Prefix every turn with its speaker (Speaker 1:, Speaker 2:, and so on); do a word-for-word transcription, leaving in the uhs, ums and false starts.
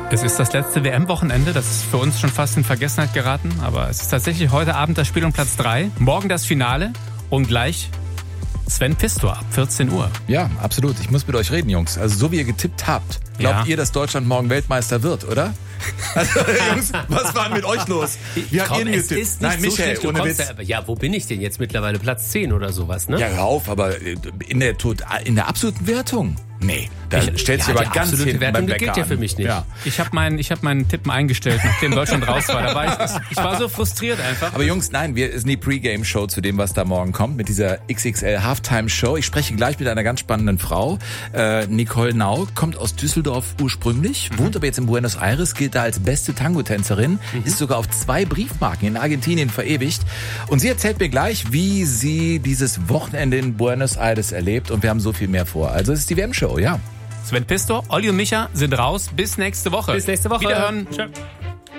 Speaker 1: Es ist das letzte W M-Wochenende, das ist für uns schon fast in Vergessenheit geraten, aber es ist tatsächlich heute Abend das Spiel um Platz drei, morgen das Finale und gleich Sven Pistor ab vierzehn Uhr.
Speaker 2: Ja, absolut. Ich muss mit euch reden, Jungs. Also so wie ihr getippt habt, glaubt
Speaker 1: Ja.
Speaker 2: ihr, dass Deutschland morgen Weltmeister wird, oder? Also, Jungs, was war denn mit euch los? Wie habt
Speaker 3: Komm,
Speaker 2: ihr denn
Speaker 3: es
Speaker 2: getippt?
Speaker 3: ist nicht
Speaker 2: Nein,
Speaker 3: so
Speaker 2: Michael,
Speaker 3: schlecht. Du
Speaker 2: ohne
Speaker 3: kommst
Speaker 2: Witz.
Speaker 3: ja, ja, wo bin ich denn jetzt mittlerweile? Platz zehn oder sowas, ne?
Speaker 2: Ja, hör auf, aber in der, tot- in der absoluten Wertung? Nee, da
Speaker 3: Ich-
Speaker 2: stellt sich
Speaker 3: ja,
Speaker 2: aber
Speaker 3: die
Speaker 2: ganz
Speaker 3: absolute
Speaker 2: hinten
Speaker 3: Wertung,
Speaker 2: beim
Speaker 3: die
Speaker 2: Bäcker
Speaker 3: gilt ja
Speaker 2: an.
Speaker 3: für mich nicht.
Speaker 2: Ja.
Speaker 1: Ich habe meinen ich hab meinen Tippen eingestellt, nachdem Deutschland raus war. Da war ich, ich war so frustriert einfach.
Speaker 2: Aber Jungs, nein, wir sind die Pre-Game-Show zu dem, was da morgen kommt, mit dieser X X L Halftime-Show. Ich spreche gleich mit einer ganz spannenden Frau. Äh, Nicole Nau kommt aus Düsseldorf ursprünglich,
Speaker 3: Mhm.
Speaker 2: wohnt aber jetzt in Buenos Aires, gilt da als beste Tango-Tänzerin,
Speaker 3: Mhm.
Speaker 2: ist sogar auf zwei Briefmarken in Argentinien verewigt. Und sie erzählt mir gleich, wie sie dieses Wochenende in Buenos Aires erlebt. Und wir haben so viel mehr vor. Also es ist die W M-Show, ja.
Speaker 1: Sven Pistor, Olli und Micha sind raus. Bis nächste Woche.
Speaker 3: Bis nächste Woche.
Speaker 1: Wiederhören. Tschö.